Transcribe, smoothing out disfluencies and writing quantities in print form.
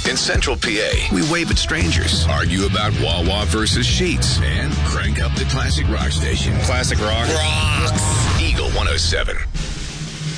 In Central PA, we wave at strangers, argue about Wawa versus Sheetz, and crank up the classic rock station. Classic rock. Rocks. Eagle 107.